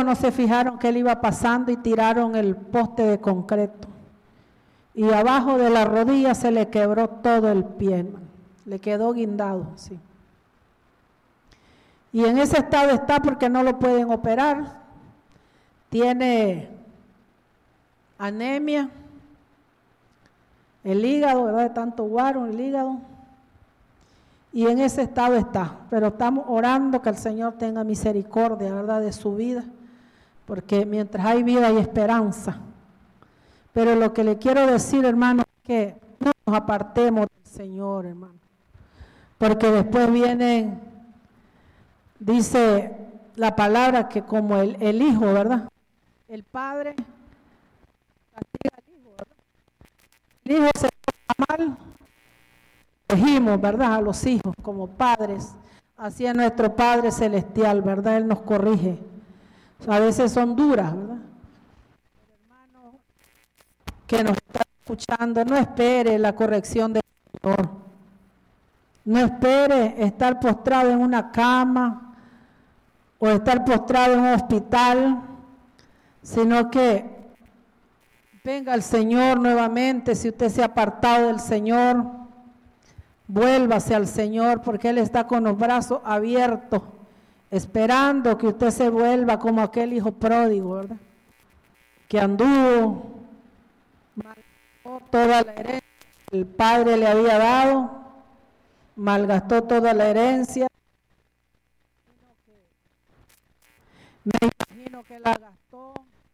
no se fijaron que él iba pasando y tiraron el poste de concreto. Y abajo de la rodilla se le quebró todo el pie, hermano. Le quedó guindado, sí. Y en ese estado está porque no lo pueden operar. Tiene anemia, el hígado, ¿verdad? De tanto guaro, el hígado. Y en ese estado está. Pero estamos orando que el Señor tenga misericordia, ¿verdad? De su vida. Porque mientras hay vida hay esperanza. Pero lo que le quiero decir, hermano, es que no nos apartemos del Señor, hermano. Porque después vienen, dice la palabra que como el hijo, ¿verdad? El padre castiga al hijo, ¿verdad? El hijo se porta mal, corregimos, ¿verdad? A los hijos como padres. Así es nuestro Padre Celestial, ¿verdad? Él nos corrige. O sea, a veces son duras, ¿verdad? Hermano que nos está escuchando, no espere la corrección del Señor. No espere estar postrado en una cama o estar postrado en un hospital, sino que venga al Señor nuevamente. Si usted se ha apartado del Señor, vuélvase al Señor, porque Él está con los brazos abiertos, esperando que usted se vuelva como aquel hijo pródigo, ¿verdad? Que anduvo, malgastó toda la herencia que el padre le había dado, malgastó toda la herencia. Me imagino que la gastó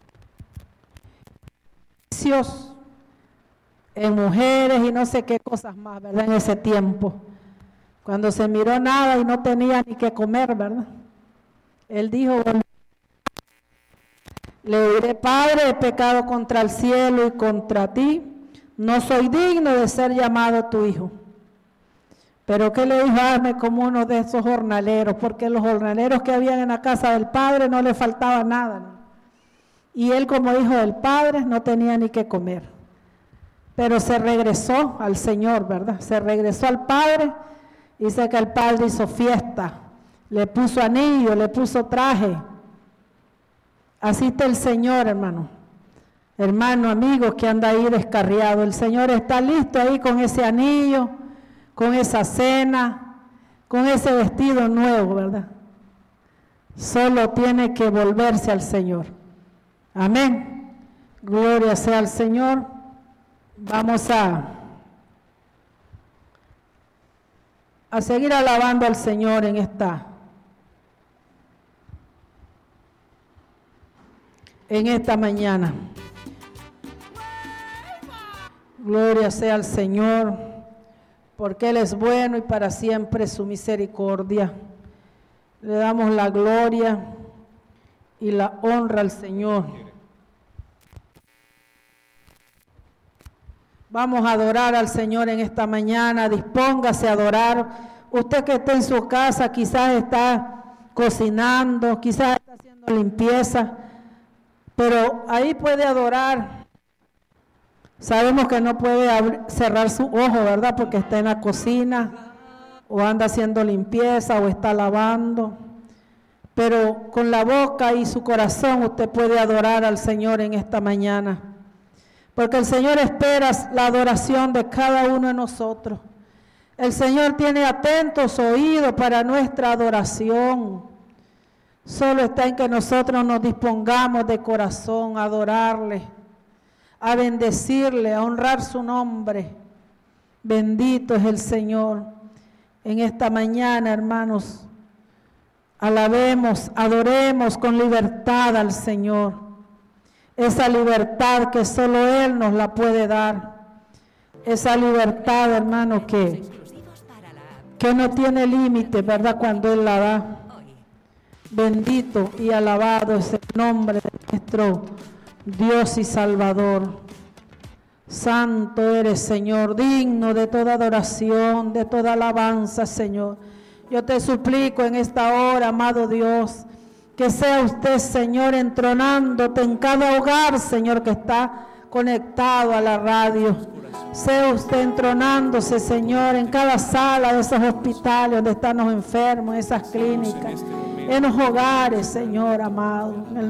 en mujeres y no sé qué cosas más, ¿verdad? En ese tiempo, cuando se miró nada y no tenía ni qué comer, ¿verdad? Él dijo, le diré: Padre, he pecado contra el cielo y contra ti, no soy digno de ser llamado tu hijo. Pero ¿qué le dijo? Hazme como uno de esos jornaleros, porque los jornaleros que habían en la casa del padre no le faltaba nada, ¿no? Y él, como hijo del padre, no tenía ni qué comer. Pero se regresó al Señor, ¿verdad? Se regresó al Padre. Dice que el Padre hizo fiesta, le puso anillo, le puso traje. Así está el Señor, hermano. Hermano, amigo que anda ahí descarriado, el Señor está listo ahí con ese anillo, con esa cena, con ese vestido nuevo, ¿verdad? Solo tiene que volverse al Señor. Amén. Gloria sea al Señor. Vamos a seguir alabando al Señor en esta mañana. Gloria sea al Señor, porque Él es bueno y para siempre su misericordia. Le damos la gloria y la honra al Señor. Vamos a adorar al Señor en esta mañana. Dispóngase a adorar. Usted que está en su casa, quizás está cocinando, quizás está haciendo limpieza, pero ahí puede adorar. Sabemos que no puede cerrar su ojo, ¿verdad? Porque está en la cocina, o anda haciendo limpieza, o está lavando. Pero con la boca y su corazón usted puede adorar al Señor en esta mañana. Porque el Señor espera la adoración de cada uno de nosotros. El Señor tiene atentos oídos para nuestra adoración. Solo está en que nosotros nos dispongamos de corazón a adorarle, a bendecirle, a honrar su nombre. Bendito es el Señor. En esta mañana, hermanos, alabemos, adoremos con libertad al Señor. Esa libertad que solo Él nos la puede dar. Esa libertad, hermano, que no tiene límite, ¿verdad? Cuando Él la da. Bendito y alabado es el nombre de nuestro Dios y Salvador. Santo eres, Señor, digno de toda adoración, de toda alabanza, Señor. Yo te suplico en esta hora, amado Dios, que sea usted, Señor, entronándote en cada hogar, Señor, que está conectado a la radio. Sea usted entronándose, Señor, en cada sala de esos hospitales donde están los enfermos, en esas clínicas, en los hogares, Señor amado.